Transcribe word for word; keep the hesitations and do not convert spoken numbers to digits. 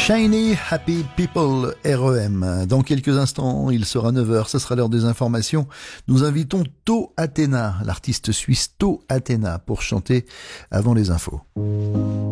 Shiny Happy People, R E M. Dans quelques instants, il sera neuf heures, ce sera l'heure des informations. Nous invitons To Athena, l'artiste suisse To Athena, pour chanter avant les infos.